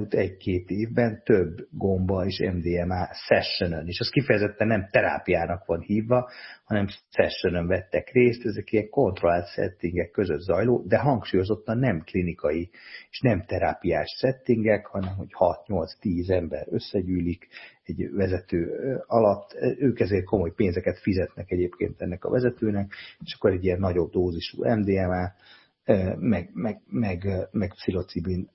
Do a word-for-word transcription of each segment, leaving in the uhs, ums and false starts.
elmúlt egy-két évben több gomba és em dé em á sessionon, és az kifejezetten nem terápiának van hívva, hanem sessionon vettek részt, ezek ilyen kontrollált settingek között zajló, de hangsúlyozottan nem klinikai és nem terápiás settingek, hanem hogy hat-nyolc-tíz ember összegyűlik egy vezető alatt, ők ezért komoly pénzeket fizetnek egyébként ennek a vezetőnek, és akkor egy ilyen nagyobb dózisú em dé em á, meg, meg, meg, meg pszilocibin,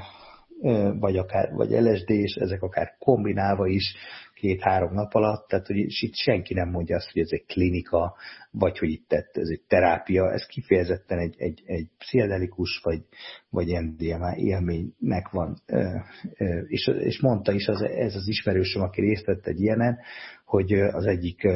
vagy akár vagy el es dé, és ezek akár kombinálva is két-három nap alatt, tehát hogy itt senki nem mondja azt, hogy ez egy klinika, vagy hogy itt ez egy terápia, ez kifejezetten egy, egy, egy pszichedelikus, vagy, vagy em dé em á élménynek van. És, és mondta is az, ez az ismerősöm, aki részt vett egy ilyenen, hogy az egyik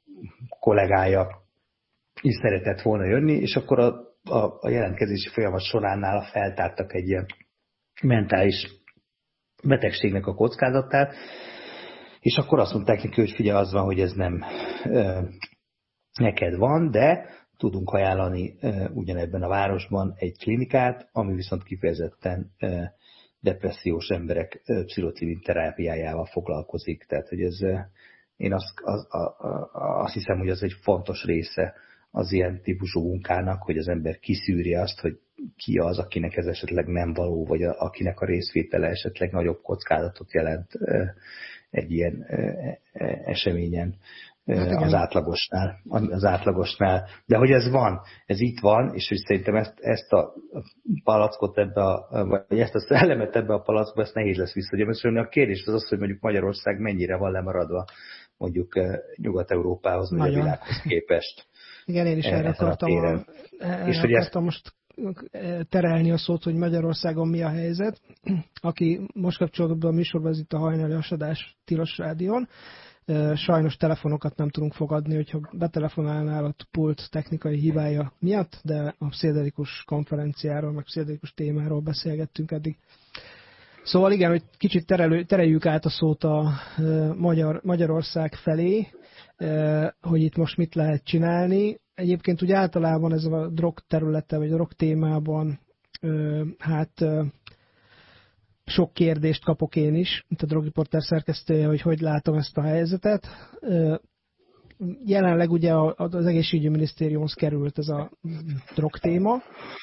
kollégája is szeretett volna jönni, és akkor a, a, a jelentkezési folyamat során nála feltártak egy ilyen mentális betegségnek a kockázatát, és akkor azt mondták neki, hogy figyelj, az van, hogy ez nem ö, neked van, de tudunk ajánlani ö, ugyanebben a városban egy klinikát, ami viszont kifejezetten ö, depressziós emberek ö, pszilocibin terápiájával foglalkozik. Tehát, hogy ez, ö, én azt, az, a, a, azt hiszem, hogy az egy fontos része az ilyen típusú munkának, hogy az ember kiszűri azt, hogy ki az, akinek ez esetleg nem való, vagy a, akinek a részvétele esetleg nagyobb kockázatot jelent egy ilyen eseményen hát az átlagosnál, az átlagosnál. De hogy ez van, ez itt van, és hogy szerintem ezt, ezt a palackot ebbe a, vagy ezt a szellemet ebbe a palackba, ezt nehéz lesz visszagyömöszölni. A kérdés az az, hogy mondjuk Magyarország mennyire van lemaradva mondjuk Nyugat-Európához, vagy a világhoz képest. Igen, én is erre akartam, a, erre és akartam ezt... most terelni a szót, hogy Magyarországon mi a helyzet. Aki most kapcsolódott be a műsorban, ez itt a hajnali hasadás Tilos Rádión. Sajnos telefonokat nem tudunk fogadni, hogyha betelefonálnál a pult technikai hibája miatt, de a pszichedelikus konferenciáról, meg pszichedelikus témáról beszélgettünk eddig. Szóval igen, hogy kicsit terelő, tereljük át a szót a Magyar, Magyarország felé, hogy itt most mit lehet csinálni. Egyébként úgy általában ez a drog területe, vagy a drog témában hát sok kérdést kapok én is, mint a Drogriporter szerkesztője, hogy hogy látom ezt a helyzetet. Jelenleg ugye az egészségügyi minisztériumhoz került ez a drog téma,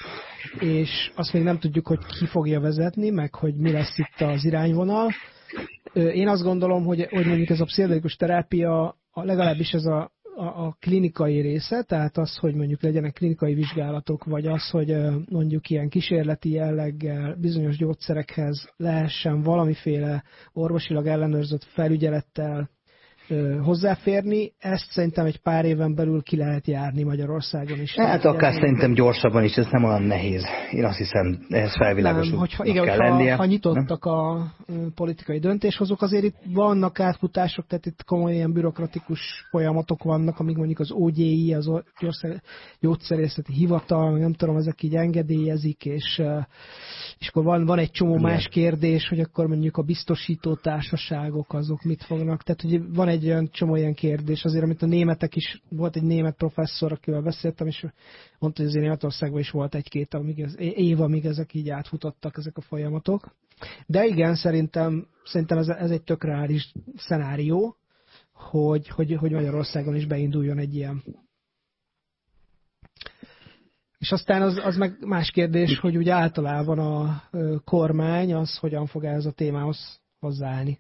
és azt még nem tudjuk, hogy ki fogja vezetni, meg hogy mi lesz itt az irányvonal. Én azt gondolom, hogy, hogy mondjuk ez a pszichedelikus terápia, legalábbis ez a, a, a klinikai része, tehát az, hogy mondjuk legyenek klinikai vizsgálatok, vagy az, hogy mondjuk ilyen kísérleti jelleggel bizonyos gyógyszerekhez lehessen valamiféle orvosilag ellenőrzött felügyelettel hozzáférni, ezt szerintem egy pár éven belül ki lehet járni Magyarországon is. Hát akár szerintem gyorsabban is, ez nem olyan nehéz. Én azt hiszem, ehhez felvilágosult kell igen, lennie. Ha, ha nyitottak nem? a politikai döntéshozók, azért itt vannak átfutások, tehát itt komoly ilyen bürokratikus folyamatok vannak, amíg mondjuk az o gé i, az gyógyszerészeti hivatal, nem tudom, ezek így engedélyezik, és, és akkor van, van egy csomó igen. más kérdés, hogy akkor mondjuk a biztosító társaságok azok mit fognak. Tehát, hogy van egy olyan csomó ilyen kérdés, azért, amit a németek is, volt egy német professzor, akivel beszéltem, és mondta, hogy azért Németországban is volt egy-két amíg ez, év, amíg ezek így átfutottak, ezek a folyamatok. De igen, szerintem, szerintem ez, ez egy tök reális szenárió, hogy, hogy, hogy Magyarországon is beinduljon egy ilyen. És aztán az, az meg más kérdés, hogy úgy általában a kormány az hogyan fog ez a témához hozzáállni.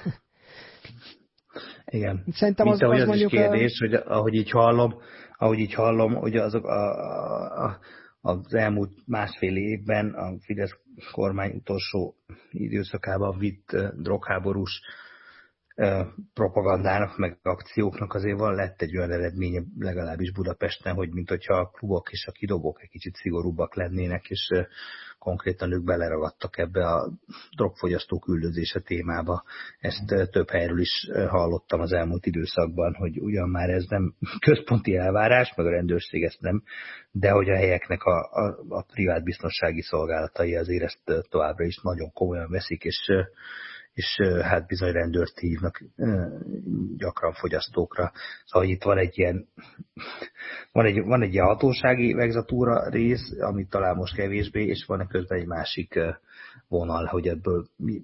Igen. Szerintem Mint az, ahogy az az mondjuk is kérdés, a... hogy ahogy így hallom, ahogy így hallom, hogy azok a, a, az elmúlt másfél évben a Fidesz kormány utolsó időszakában vitt uh, drogháborús uh, propagandának, meg akcióknak azért van, lett egy olyan eredménye legalábbis Budapesten, hogy mint hogyha a klubok és a kidobók egy kicsit szigorúbbak lennének, és uh, konkrétan ők beleragadtak ebbe a drogfogyasztók üldözése témába. Ezt uh, több helyről is uh, hallottam az elmúlt időszakban, hogy ugyan már ez nem központi elvárás, meg a rendőrség ezt nem, de hogy a helyeknek a, a, a privát biztonsági szolgálatai azért ezt uh, továbbra is nagyon komolyan veszik, és uh, és hát bizony rendőrt hívnak gyakran fogyasztókra. Szóval itt van egy ilyen, van egy, van egy ilyen hatósági vegzatúra rész, amit talán most kevésbé, és van közben egy másik vonal, hogy ebből mi,